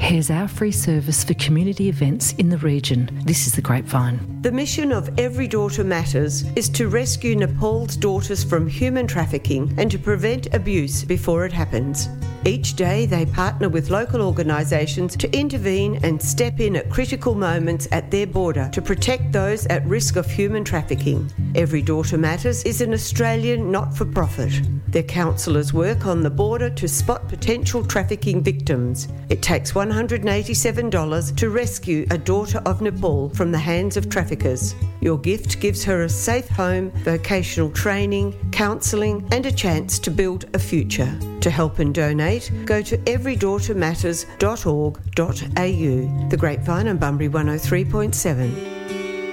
Here's our free service for community events in the region. This is The Grapevine. The mission of Every Daughter Matters is to rescue Nepal's daughters from human trafficking and to prevent abuse before it happens. Each day they partner with local organisations to intervene and step in at critical moments at their border to protect those at risk of human trafficking. Every Daughter Matters is an Australian not-for-profit. Their counsellors work on the border to spot potential trafficking victims. It takes $187 to rescue a daughter of Nepal from the hands of traffickers. Your gift gives her a safe home, vocational training, counselling and a chance to build a future. To help and donate, go to everydaughtermatters.org.au. The Grapevine on Bunbury 103.7.